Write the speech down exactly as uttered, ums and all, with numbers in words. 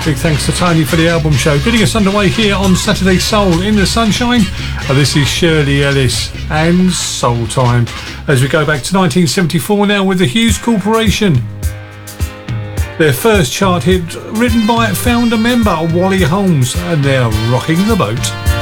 Big thanks to Tony for the album show. Getting us underway here on Saturday Soul in the Sunshine. Uh, this is Shirley Ellis and Soul Time. As we go back to nineteen seventy-four now with the Hughes Corporation. Their first chart hit, written by founder member Wally Holmes, and they're Rocking the Boat.